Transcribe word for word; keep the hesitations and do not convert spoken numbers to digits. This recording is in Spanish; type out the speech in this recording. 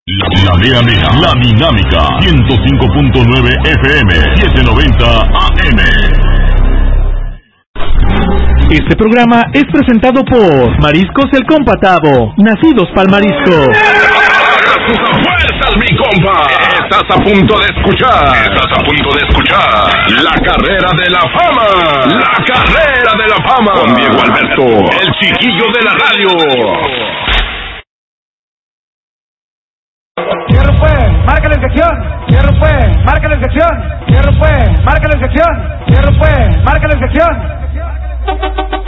La mea mea, la dinámica, ciento cinco punto nueve F M, setecientos noventa A M. Este programa es presentado por Mariscos El Compatado, nacidos pa'l marisco. ¡Fuerzas, mi compa! Estás a punto de escuchar. Estás a punto de escuchar La Carrera de la Fama. La Carrera de la Fama. Con Diego Alberto, el chiquillo de la radio. Cierro pues, marca la sección. Cierro pues, marca la sección. Cierro pues, marca la sección. Cierro pues, marca la sección.